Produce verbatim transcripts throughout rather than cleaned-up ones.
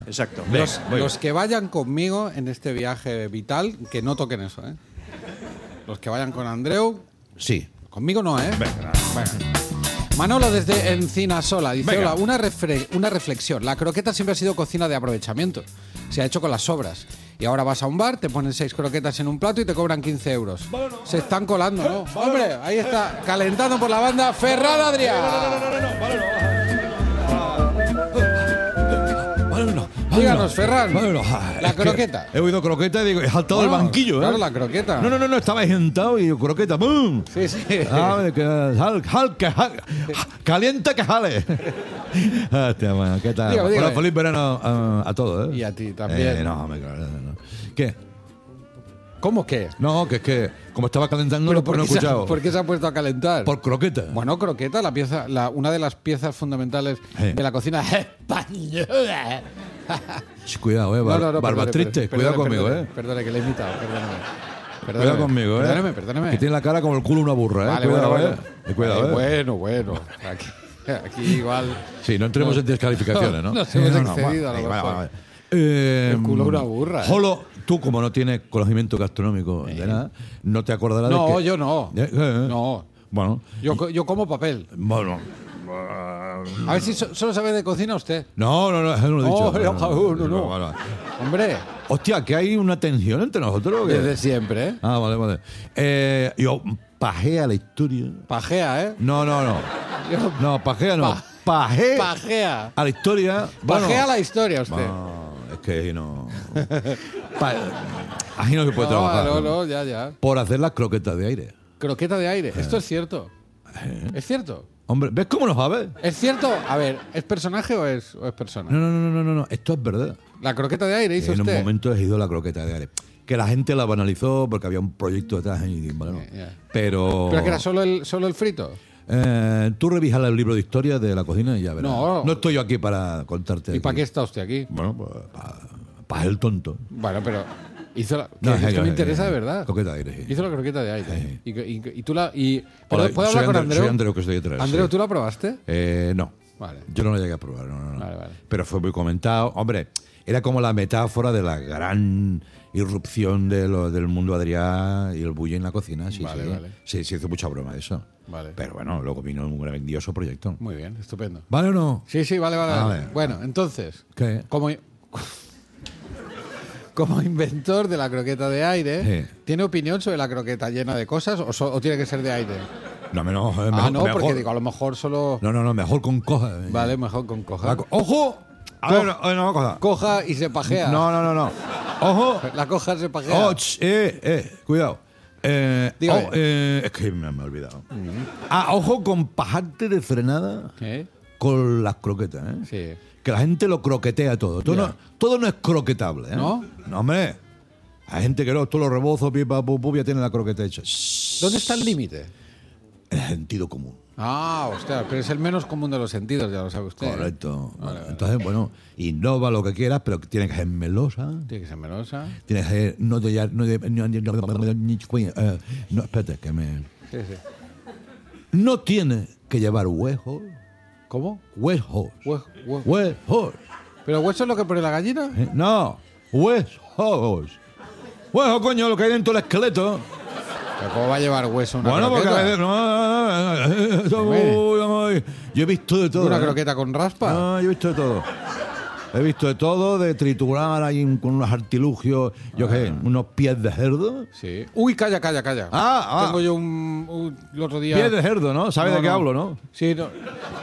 Exacto. Los, Venga, los que vayan conmigo en este viaje vital, que no toquen eso, ¿eh? Los que vayan con Andreu, Sí. conmigo no, ¿eh? Venga. Venga. Manolo desde Encinasola dice, Venga. hola, una, refre- una reflexión. La croqueta siempre ha sido cocina de aprovechamiento. Se ha hecho con las sobras. Y ahora vas a un bar, te ponen seis croquetas en un plato y te cobran quince euros. Se están colando, ¿no? Hombre, ahí está, calentando por la banda, Ferran Adrià. Díganos, Ferran, la croqueta. He oído croqueta y digo, he saltado Bueno, del banquillo, ¿eh? claro, la croqueta. No, no, no, no, estaba sentado y yo, croqueta, ¡pum! Sí, sí. Ah, que, jal, jal, que jal, calienta que jale. Hostia, bueno, ¿qué tal? Dígame, dígame. Bueno, feliz verano a, a todos, ¿eh? Y a ti también. Eh, no, me claro, no. ¿Qué? ¿Cómo que? No, que es que como estaba calentando ¿Pero no, por no he qué se ha- escuchado. ¿Por qué se ha puesto a calentar? Por croqueta. Bueno, croqueta, la pieza, la, una de las piezas fundamentales Sí. de la cocina española. Sh, cuidado, eh, bar, barbas perdone, tristes, perdone, cuidado conmigo, perdone, eh. Perdone, que le he imitado, perdóneme. Cuidado conmigo, eh. Perdóneme, perdóneme. Que tiene la cara como el culo de una burra, eh. Vale, cuidado, bueno, eh. bueno. Eh, Cuidado, Ay, eh. Bueno, bueno. Aquí, aquí igual. Sí, no entremos en descalificaciones, ¿no? Nos hemos Sí, no, no, excedido, a lo vale, mejor. vale, vale. Eh, El culo de una burra, eh. Jolo, tú como no tienes conocimiento gastronómico de nada, no te acordarás de No, que... yo no. Eh, eh, No. Bueno, Yo, co- yo como papel. bueno. A ver si so- solo sabe de cocina usted. No, no, no, eso no lo he dicho. No, no, no, no. Vale, vale. Hombre, Hostia, que hay una tensión entre nosotros. ¿o qué? desde siempre, ¿eh? Ah, vale, vale. Eh, yo pajea la historia. Pajea, ¿eh? No, no, no. Yo- No, pajea no. Pa- Pajea Pajea. a la historia. Bueno, Pajea la historia usted. no, es que no. Pa- Ahí no se puede No, trabajar. no, ¿no? no, ya, ya. Por hacer las croquetas de aire. Croqueta de Eh. aire. Esto es cierto. ¿Es cierto? Hombre, ¿ves cómo lo sabes? ¿Es cierto? A ver, ¿es personaje o es, o es persona? No, no, no, no, no, no. Esto es verdad. La croqueta de aire hizo En un usted. momento he ido la croqueta de aire. Que la gente la banalizó porque había un proyecto detrás. Y, bueno, Ya, ya. Pero. ¿Pero que era solo el, solo el frito? Eh, tú revisas el libro de historia de la cocina y ya verás. No. No estoy yo aquí para contarte. ¿Y para aquí. qué está usted aquí? Bueno, pues para el tonto. Bueno, pero hizo la... No, que es es que que- me interesa de verdad. Croqueta de aire, sí. Hizo la croqueta de aire. Sí. Y, y- y tú la... Y, Hola, ¿Puedo, ¿puedo soy hablar con Andreu- Andreu? soy Andreu, que estoy detrás, Andreu, sí. ¿tú la probaste? Eh, no. Vale. Yo no lo llegué a probar, no, no, no. Vale, vale. Pero fue muy comentado. Hombre, era como la metáfora de la gran irrupción de lo- del mundo Adrià y el bullying en la cocina. Sí, Vale, sí. vale. Sí, se hizo mucha broma de eso. Vale. Pero bueno, luego vino un grandioso proyecto. Muy bien, estupendo. ¿Vale o no? Sí, sí, vale, vale. Ah, vale. vale. Bueno, entonces, ¿Qué? como, como inventor de la croqueta de aire, Sí. ¿tiene opinión sobre la croqueta llena de cosas o, so- o tiene que ser de aire? No, me- no, eh, ah, mejor- no, porque mejor- digo, a lo mejor solo... No, no, no, mejor con coja. Vale, mejor con coja. La co- ¡Ojo! A Co- ver, no, no, coja. Coja y se pajea. No, no, no, no. ¡Ojo! La coja se pajea. Oh, ch, eh, eh, cuidado. Eh, Dígame. oh, eh, es que me, me he olvidado. Ah, ojo con pajarte de frenada ¿Eh? con las croquetas, ¿eh? Sí. Que la gente lo croquetea todo. Todo, Ya. no, todo no es croquetable, ¿eh? ¿No? No, hombre. Hay gente que no, todos los rebozos, pipa, pu, pu, ya tiene la croqueta hecha. Shh. ¿Dónde está el límite? El sentido común. Ah, hostia, pero es el menos común de los sentidos, ya lo sabe usted. ¿eh? Correcto. Vale, vale. Entonces, bueno, innova lo que quieras, pero tiene que ser melosa. Tiene que ser melosa. Tiene que ser. No de. No, de, no, eh, no, espérate, que me. Sí, sí. No tiene que llevar huesos. ¿Cómo? Huesos. Hue- hue- Huesos. ¿Pero hueso es lo que pone la gallina? Eh, No, huesos. Huesos, coño, lo que hay dentro del esqueleto. ¿Pero cómo va a llevar hueso una Bueno, porque a croqueta? veces. No, no, no, no, no, uy, uy, yo he visto de todo. ¿Una ¿eh? croqueta con raspa? No, yo he visto de todo. He visto de todo, de triturar ahí con unos artilugios, yo qué sé, unos pies de cerdo. Sí. Uy, calla, calla, calla. Ah, ah. Tengo yo un, un- el otro día... Pies de cerdo, ¿no? ¿Sabes No, de qué no. hablo, no? Sí, no.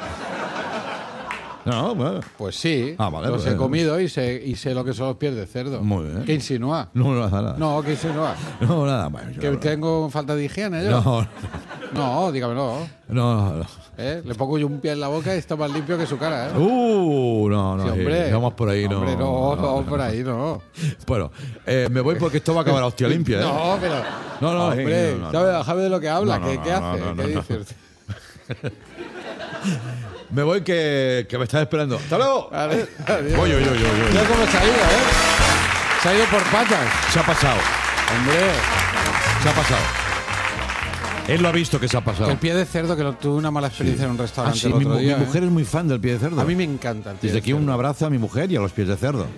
No, bueno. Pues sí. Ah, vale, Los pues, he comido y sé, y sé lo que son los pies de cerdo. Muy bien. ¿Qué insinúa? No, no, nada. No, ¿qué insinúa? No, nada. Bueno, yo ¿Que no- tengo falta de higiene yo? No, No, dígamelo. no, no. ¿Eh? Le pongo yo un pie en la boca y está más limpio que su cara, ¿eh? Uh, no, no. Sí, sí, hombre. Vamos por ahí, no. Hombre, no, no, por ahí no. Bueno, eh, me voy porque esto va a acabar a hostia limpia, ¿eh? No, pero... No, no, hombre, sí, no, no, ¿sabe, no. sabe de lo que habla? No, no, ¿Qué, no, qué no, hace? no, no, ¿Qué no. dice usted? Me voy que, que me estás esperando. ¡Hasta luego! Vale, adiós. Oye, oye, oye, oye. Mira cómo se ha ido, ¿eh? Se ha ido por patas. Se ha pasado. Hombre. Se ha pasado. Él lo ha visto que se ha pasado. El pie de cerdo, que lo, tuve una mala experiencia Sí. en un restaurante Ah, sí, el otro mi, mu- día. mi ¿eh? mujer es muy fan del pie de cerdo. A mí me encanta el pie Desde de aquí cerdo. un abrazo a mi mujer y a los pies de cerdo.